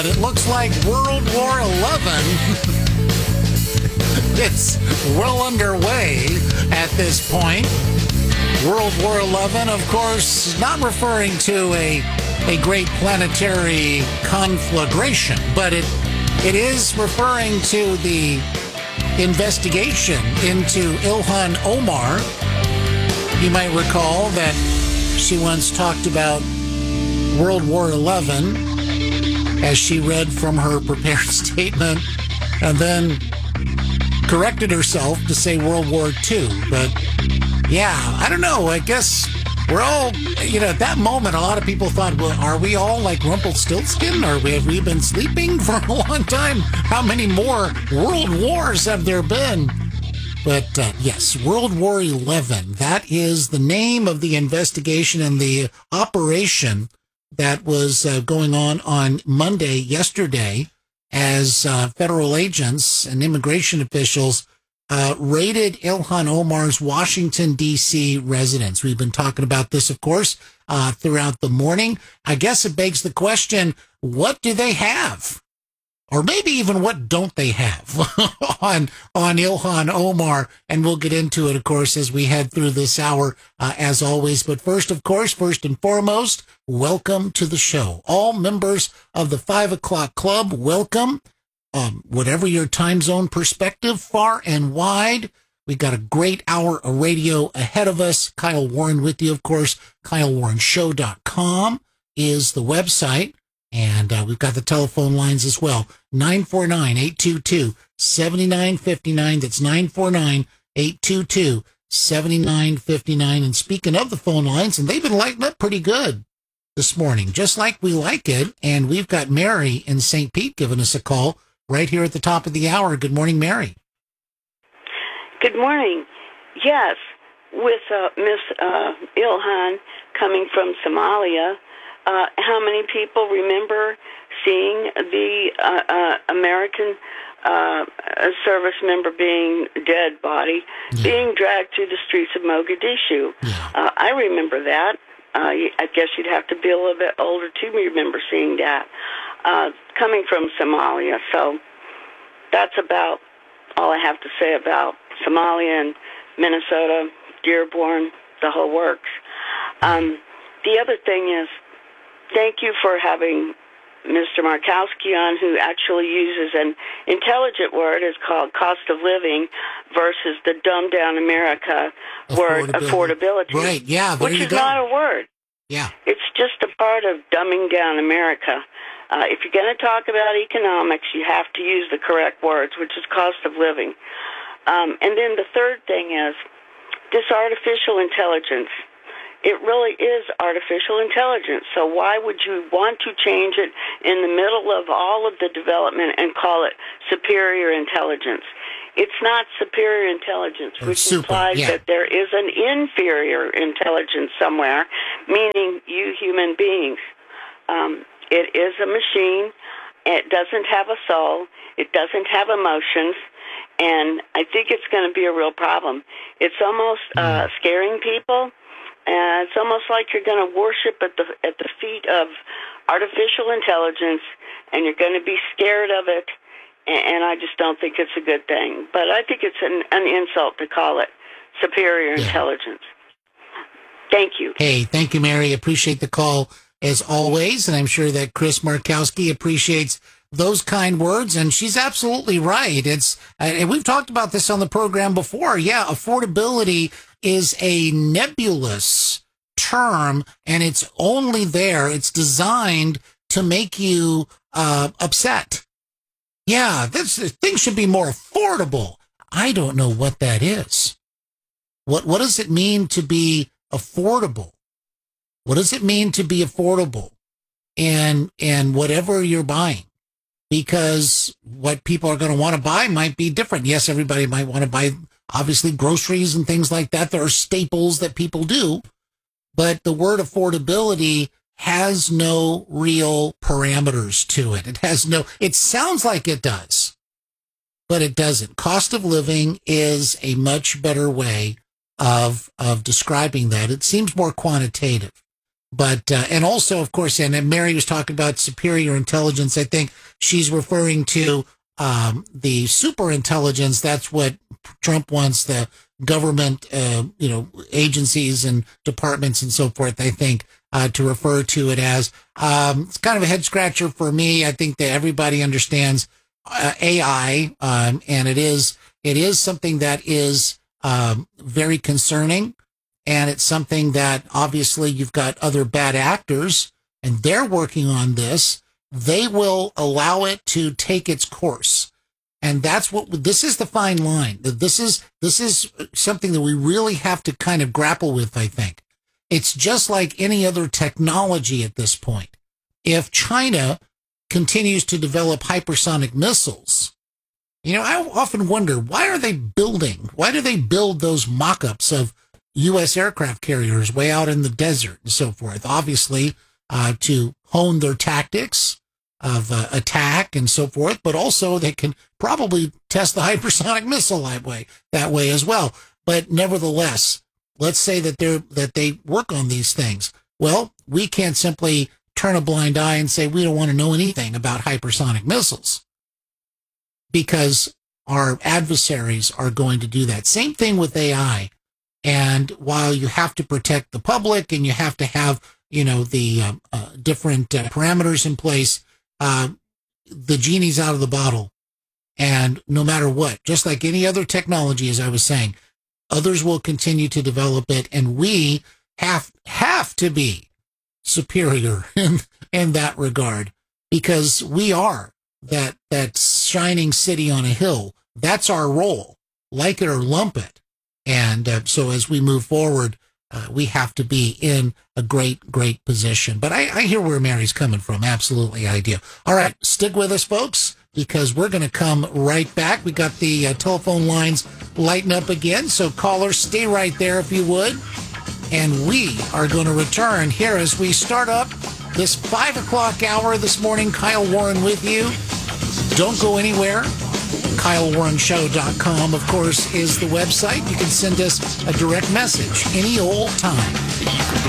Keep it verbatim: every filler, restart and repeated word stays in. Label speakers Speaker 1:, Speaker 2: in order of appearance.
Speaker 1: It looks like World War eleven. It's well underway at this point. World War eleven, of course, not referring to a a great planetary conflagration, but it it is referring to the investigation into Ilhan Omar. You might recall that she once talked about World War eleven as she read from her prepared statement, and then corrected herself to say World War Two. But yeah, I don't know. I guess we're all, you know, at that moment, a lot of people thought, well, are we all like Rumpelstiltskin? Or have we been sleeping for a long time? How many more world wars have there been? But uh, yes, World War eleven, that is the name of the investigation and the operation that was uh, going on on Monday, yesterday, as uh, federal agents and immigration officials uh, raided Ilhan Omar's Washington, D C residence. We've been talking about this, of course, uh, throughout the morning. I guess it begs the question, what do they have? Or maybe even what don't they have on on Ilhan Omar? And we'll get into it, of course, as we head through this hour, uh, as always. But first, of course, first and foremost, welcome to the show. All members of the five o'clock club, welcome. Um, whatever your time zone perspective, far and wide, we got a great hour of radio ahead of us. Kyle Warren with you, of course. Kyle Warren Show dot com is the website. And uh, we've got the telephone lines as well. nine four nine, eight two two, seven nine five nine. That's nine four nine, eight two two, seven nine five nine. And speaking of the phone lines, and they've been lighting up pretty good this morning, just like we like it. And we've got Mary in Saint Pete giving us a call right here at the top of the hour. Good morning, Mary.
Speaker 2: Good morning. Yes, with uh, Miss uh, Ilhan coming from Somalia, Uh, how many people remember seeing the uh, uh, American uh, service member being dead body yeah. being dragged through the streets of Mogadishu? Yeah. Uh, I remember that. Uh, I guess you'd have to be a little bit older to remember seeing that. Uh, coming from Somalia, so that's about all I have to say about Somalia and Minnesota, Dearborn, the whole works. Um, the other thing is, thank you for having Mister Markowski on, who actually uses an intelligent word. It's called cost of living versus the dumbed down America word affordability.
Speaker 1: Right, yeah, there
Speaker 2: which
Speaker 1: you
Speaker 2: is
Speaker 1: go.
Speaker 2: not a word.
Speaker 1: Yeah.
Speaker 2: It's just a part of dumbing down America. Uh, if you're going to talk about economics, you have to use the correct words, which is cost of living. Um, and then the third thing is this artificial intelligence. It really is artificial intelligence. So why would you want to change it in the middle of all of the development and call it superior intelligence? It's not superior intelligence, which super, implies yeah. that there is an inferior intelligence somewhere, meaning you human beings. Um, it is a machine. It doesn't have a soul. It doesn't have emotions. And I think it's going to be a real problem. It's almost uh, scaring people. And it's almost like you're going to worship at the at the feet of artificial intelligence, and you're going to be scared of it. And, and I just don't think it's a good thing. But I think it's an, an insult to call it superior yeah. intelligence. Thank you.
Speaker 1: Hey, thank you, Mary. Appreciate the call as always, and I'm sure that Chris Markowski appreciates those kind words, and she's absolutely right. It's and we've talked about this on the program before. Yeah, affordability is a nebulous term, and it's only there. It's designed to make you uh, upset. Yeah, this things should be more affordable. I don't know what that is. What what does it mean to be affordable? What does it mean to be affordable? And and whatever you're buying. Because what people are going to want to buy might be different. Yes, everybody might want to buy, obviously, groceries and things like that. There are staples that people do. But the word affordability has no real parameters to it. It has no, it sounds like it does, but it doesn't. Cost of living is a much better way of, of describing that. It seems more quantitative. But, uh, and also, of course, and Mary was talking about superior intelligence. I think she's referring to um, the super intelligence. That's what Trump wants the government, uh, you know, agencies and departments and so forth, I think, uh, to refer to it as. Um, it's kind of a head scratcher for me. I think that everybody understands uh, A I, um, and it is, it is something that is um, very concerning. And it's something that obviously you've got other bad actors and they're working on this. They will allow it to take its course. And that's what, this is the fine line. This is, this is something that we really have to kind of grapple with, I think. It's just like any other technology at this point. If China continues to develop hypersonic missiles, you know, I often wonder, why are they building, why do they build those mock-ups of U S aircraft carriers way out in the desert and so forth, obviously uh, to hone their tactics of uh, attack and so forth, but also they can probably test the hypersonic missile that way, that way as well. But nevertheless, let's say that they're that they work on these things. Well, we can't simply turn a blind eye and say we don't want to know anything about hypersonic missiles, because our adversaries are going to do that. Same thing with A I. And while you have to protect the public and you have to have, you know, the uh, uh, different uh, parameters in place, uh, the genie's out of the bottle. And no matter what, just like any other technology, as I was saying, others will continue to develop it. And we have, have to be superior in, in that regard, because we are that, that shining city on a hill. That's our role, like it or lump it. And uh, so as we move forward, uh, we have to be in a great, great position. But I, I hear where Mary's coming from. Absolutely, I do. All right, stick with us, folks, because we're going to come right back. We got the uh, telephone lines lighting up again. So callers, stay right there if you would. And we are going to return here as we start up this five o'clock hour this morning. Kyle Warren with you. Don't go anywhere. Kyle Warren Show dot com, of course, is the website. You can send us a direct message any old time.